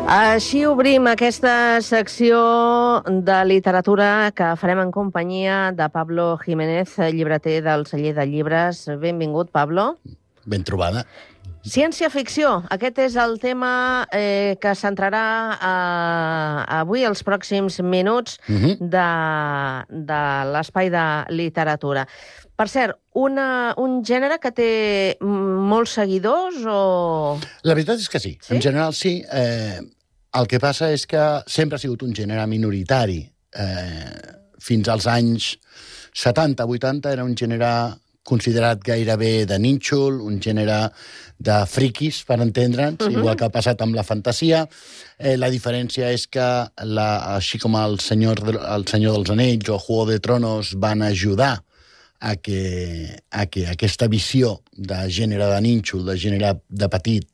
Així obrim aquesta secció de literatura que farem en companyia de Pablo Jiménez, llibreter del Celler de Llibres. Benvingut, Pablo. Ben trobada. Ciència-ficció. Aquest és el tema que centrarà avui, els pròxims minuts, de l'espai de literatura. Per cert, un gènere que té molts seguidors o...? La veritat és que sí. En general sí. El que passa és que sempre ha sigut un gènere minoritari. Fins als anys 70-80 era un gènere considerat gairebé de nínxol, un gènere de friquis, per entendre'ns, igual que ha passat amb la fantasia. La diferència és que, així com el Senyor dels Anells o Juego de Tronos van ajudar a que aquesta visió de gènere de nínxol, de gènere de petit,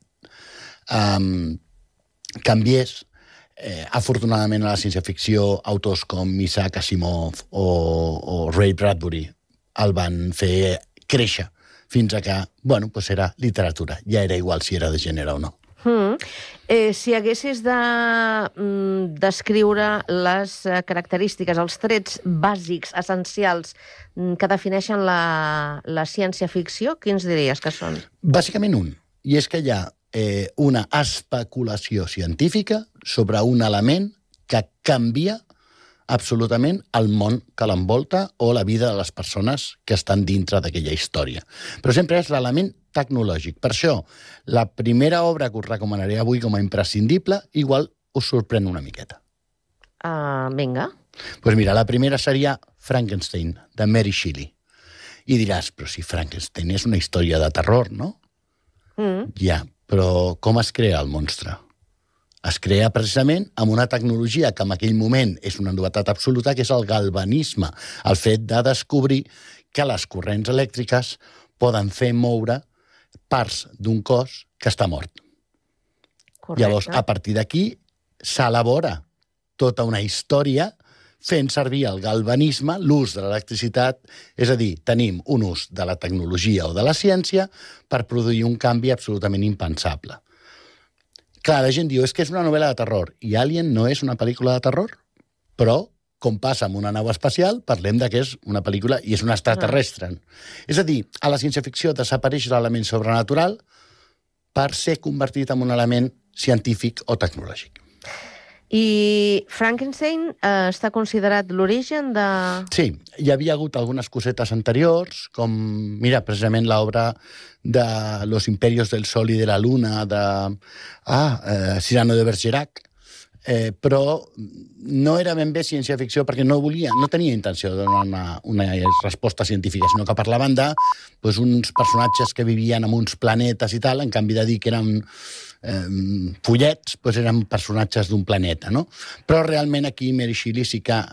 canviés. Afortunadament a la ciència-ficció, autors com Isaac Asimov o Ray Bradbury el van fer créixer fins a que, bueno, pues era literatura. Ja era igual si era de gènere o no. Si haguessis de descriure les característiques, els trets bàsics, essencials, que defineixen la ciència-ficció, quins diries que són? Bàsicament un. I és que hi ha una especulació científica sobre un element que canvia absolutament el món que l'envolta o la vida de les persones que estan dintre d'aquella història. Però sempre és l'element tecnològic. Per això, la primera obra que us recomanaré avui com a imprescindible, igual us sorprèn una miqueta. Vinga. Doncs mira, la primera seria Frankenstein, de Mary Shelley. I diràs, però si Frankenstein és una història de terror, no? Ja, però com es crea el monstre? Es crea precisament amb una tecnologia que en aquell moment és una novetat absoluta, que és el galvanisme, el fet de descobrir que les corrents elèctriques poden fer moure parts d'un cos que està mort. Correcte. Llavors, a partir d'aquí, s'elabora tota una història fent servir el galvanisme, l'ús de l'electricitat, és a dir, tenim un ús de la tecnologia o de la ciència per produir un canvi absolutament impensable. Clar, la gent diu, és que és una novel·la de terror, i Alien no és una pel·lícula de terror, però, com passa amb una nau espacial, parlem de que és una pel·lícula i és un extraterrestre. És a dir, a la ciència-ficció desapareix l'element sobrenatural per ser convertit en un element científic o tecnològic. I Frankenstein està considerat l'origen de... Sí, hi havia hagut algunes cosetes anteriors, com, mira, precisament l'obra de Los Imperios del Sol y de la Luna, de Cyrano de Bergerac, però no era ben bé ciència-ficció perquè no tenia intenció de donar una resposta científica, sinó que parlaven d'uns personatges que vivien en uns planetes i tal, en canvi de dir que eren follets, eren personatges d'un planeta, no? Però realment aquí Mary Shelley sí que